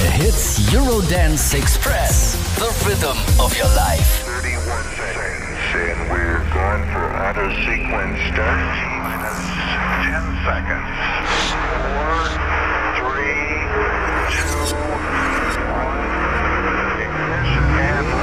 Hits Eurodance Express. The rhythm of your life. 31 seconds, and we're going for auto sequence